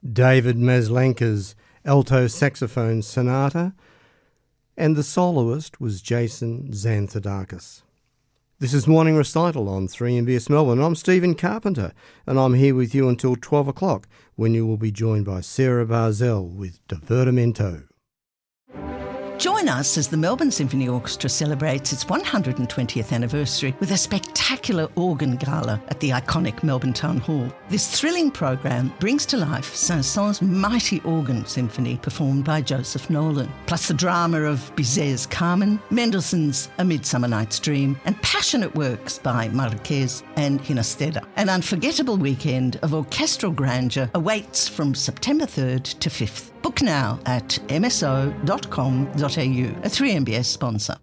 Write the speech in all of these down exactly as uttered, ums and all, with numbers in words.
David Maslanka's alto saxophone sonata, and the soloist was Jason Xanthidakis. This is Morning Recital on three M B S Melbourne. I'm Stephen Carpenter, and I'm here with you until twelve o'clock, when you will be joined by Sarah Barzell with Divertimento. Join us as the Melbourne Symphony Orchestra celebrates its one hundred twentieth anniversary with a spectacular organ gala at the iconic Melbourne Town Hall. This thrilling program brings to life Saint-Saëns' mighty organ symphony performed by Joseph Nolan, plus the drama of Bizet's Carmen, Mendelssohn's A Midsummer Night's Dream, and passionate works by Marquez and Ginastera. An unforgettable weekend of orchestral grandeur awaits from September third to fifth. Book now at m s o dot com dot a u, a three M B S sponsor.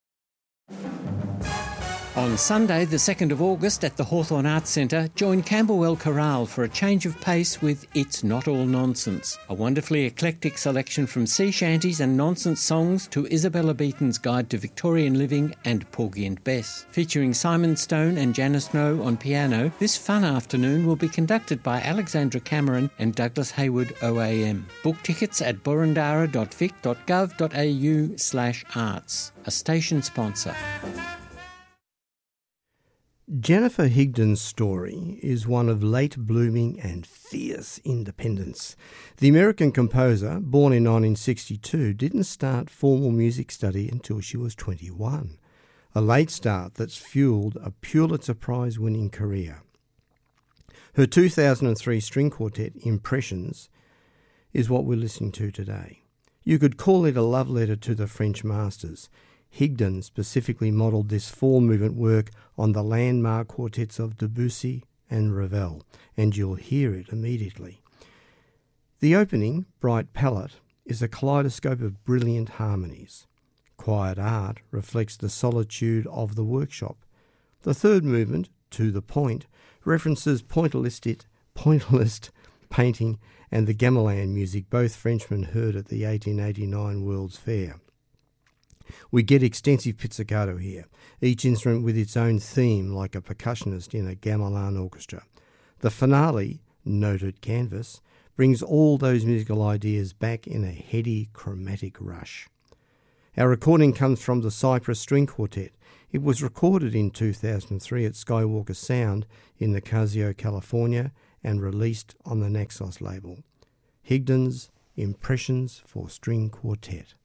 On Sunday, the second of August at the Hawthorn Arts Centre, join Camberwell Chorale for a change of pace with It's Not All Nonsense, a wonderfully eclectic selection from sea shanties and nonsense songs to Isabella Beaton's Guide to Victorian Living and Porgy and Bess. Featuring Simon Stone and Janice Snow on piano, this fun afternoon will be conducted by Alexandra Cameron and Douglas Hayward O A M. Book tickets at burundara dot vic dot gov dot a u slash arts, a station sponsor. Jennifer Higdon's story is one of late blooming and fierce independence. The American composer, born in nineteen sixty-two, didn't start formal music study until she was twenty-one, a late start that's fueled a Pulitzer Prize-winning career. Her two thousand three string quartet, Impressions, is what we're listening to today. You could call it a love letter to the French masters. Higdon specifically modelled this four-movement work on the landmark quartets of Debussy and Ravel, and you'll hear it immediately. The opening, Bright Palette, is a kaleidoscope of brilliant harmonies. Quiet Art reflects the solitude of the workshop. The third movement, To the Point, references pointillist, pointillist painting and the gamelan music both Frenchmen heard at the eighteen eighty-nine World's Fair. We get extensive pizzicato here, each instrument with its own theme like a percussionist in a gamelan orchestra. The finale, Noted Canvas, brings all those musical ideas back in a heady chromatic rush. Our recording comes from the Cypress String Quartet. It was recorded in two thousand three at Skywalker Sound in Nicasio, California, and released on the Naxos label. Higdon's Impressions for String Quartet.